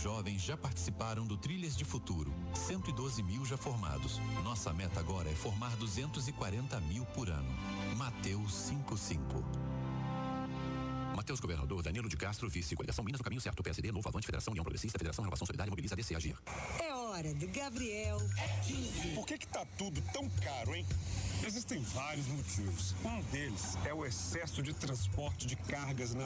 jovens já participaram do Trilhas de Futuro. 112 mil já formados. Nossa meta agora é formar 240 mil por ano. Mateus 55. Matheus Governador, Danilo de Castro, Vice, Coligação Minas, o Caminho Certo, PSD, Novo Avante, Federação União Progressista, Federação Renovação Solidária, Mobiliza, DC, Agir. É hora do Gabriel 15. Por que tá tudo tão caro, hein? Existem vários motivos. Um deles é o excesso de transporte de cargas na